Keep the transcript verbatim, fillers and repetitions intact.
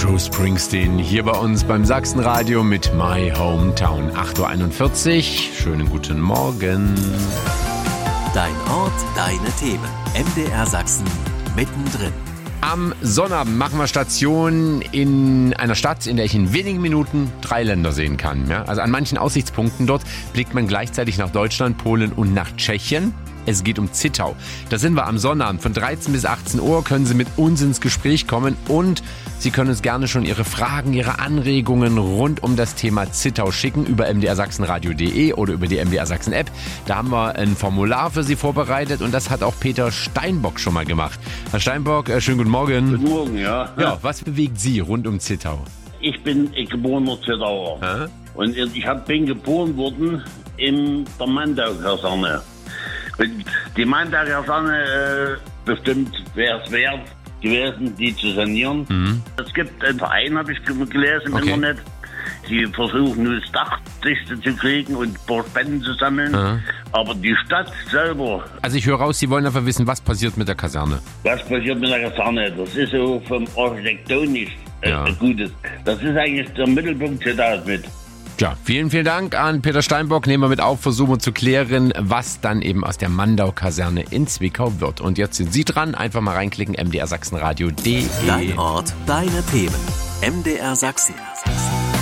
Bruce Springsteen hier bei uns beim Sachsenradio mit My Hometown. acht Uhr einundvierzig. Schönen guten Morgen. Dein Ort, deine Themen. M D R Sachsen mittendrin. Am Sonnabend machen wir Station in einer Stadt, in der ich in wenigen Minuten drei Länder sehen kann. Ja? Also an manchen Aussichtspunkten dort blickt man gleichzeitig nach Deutschland, Polen und nach Tschechien. Es geht um Zittau. Da sind wir am Sonnabend. Von dreizehn bis achtzehn Uhr können Sie mit uns ins Gespräch kommen und Sie können uns gerne schon Ihre Fragen, Ihre Anregungen rund um das Thema Zittau schicken über m d r sachsenradio punkt d e oder über die M D R Sachsen App. Da haben wir ein Formular für Sie vorbereitet und das hat auch Peter Steinbock schon mal gemacht. Herr Steinbock, äh, schönen guten Morgen. Guten Morgen, ja. Ja, was bewegt Sie rund um Zittau? Ich bin geborener Zittauer. Hä? Und ich hab, bin geboren worden in der Mandau-Kaserne. Und die Mandau-Kaserne, äh, bestimmt wäre es wert gewesen, die zu sanieren. Mhm. Es gibt einen Verein, habe ich gelesen im Okay. Internet. Die versuchen nur das Dach dicht zu kriegen und ein paar Spenden zu sammeln. Mhm. Aber die Stadt selber, Also ich höre raus, Sie wollen einfach wissen, was passiert mit der Kaserne. was passiert mit der Kaserne? Das ist so vom Architektonisch äh, Ja. Gutes. Das ist eigentlich der Mittelpunkt Zittaus mit. Ja, vielen, vielen Dank an Peter Steinbock. Nehmen wir mit auf, versuchen zu klären, was dann eben aus der Mandau-Kaserne in Zwickau wird. Und jetzt sind Sie dran. Einfach mal reinklicken, m d r sachsenradio punkt d e. Dein Ort, deine Themen. M D R Sachsen.